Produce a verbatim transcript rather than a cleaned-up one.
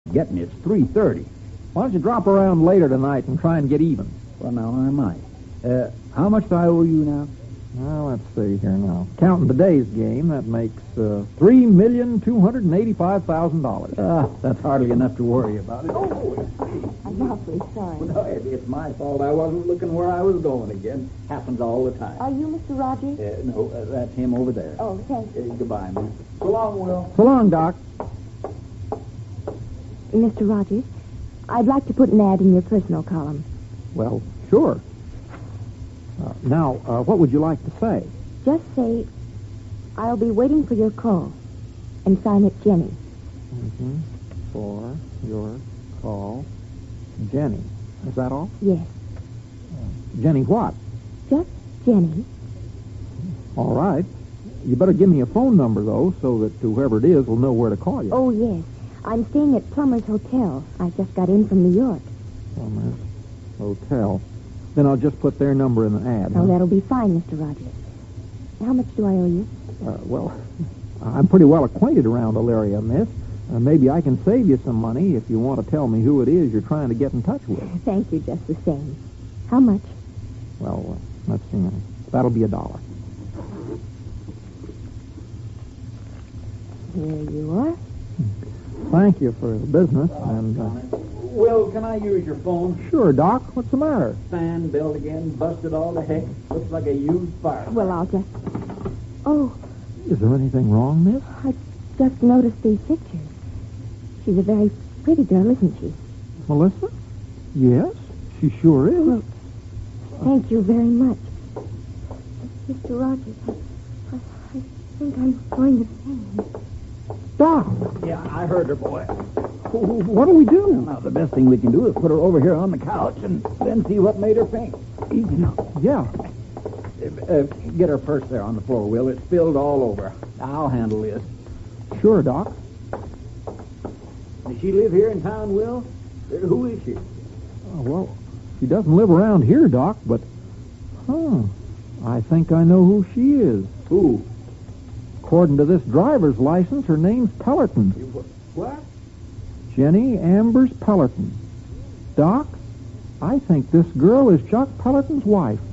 Getting it's three thirty. Why don't you drop around later tonight and try and get even? Well, now, I might. Uh, how much do I owe you now? Well, let's see here now. Counting today's game, that makes uh, three million two hundred and eighty-five thousand dollars. Ah, that's hardly enough to worry about it. Oh, I'm awfully sorry. no, it, it's my fault. I wasn't looking where I was going again. Happens all the time. Are you Mister Rogers? Uh, no, uh, that's him over there. Oh, thank you. Uh, goodbye, man. So long, Will. So long, Doc. Mister Rogers, I'd like to put an ad in your personal column. Well, sure. Uh, now, uh, what would you like to say? Just say, I'll be waiting for your call. And sign it Jenny. Mm-hmm. For your call, Jenny. Is that all? Yes. Uh, Jenny what? Just Jenny. All right. You better give me a phone number, though, so that whoever it is will know where to call you. Oh, yes. I'm staying at Plummer's Hotel. I just got in from New York. Plummer's Hotel. Then I'll just put their number in the ad. Oh, huh? that'll be fine, Mister Rogers. How much do I owe you? Uh, well, I'm pretty well acquainted around Elyria, miss. Uh, maybe I can save you some money if you want to tell me who it is you're trying to get in touch with. Thank you just the same. How much? Well, uh, let's see. That'll be a dollar. Here you are. Thank you for the business. And uh, Will, can I use your phone? sure, Doc. What's the matter? Fan built again, busted all to heck. Looks like a used fire. Well, I'll just... Oh, Is there anything wrong, miss? I just noticed these pictures. She's a very pretty girl, isn't she? Melissa? Yes, she sure is. Well, thank you very much. Mister Rogers, I, I, I think I'm going to faint. Doc, Yeah, I heard her, boy. what do we do? Now, the best thing we can do is put her over here on the couch and then see what made her faint. Easy now. Yeah. Uh, get her purse there on the floor, Will. It's spilled all over. I'll handle this. Sure, Doc. Does she live here in town, Will? Uh, who is she? Oh, well, she doesn't live around here, Doc, but... Huh. I think I know who she is. Who? According to this driver's license, her name's Pellerton. What? Jenny Ambers Pellerton. Doc, I think this girl is Chuck Pellerton's wife.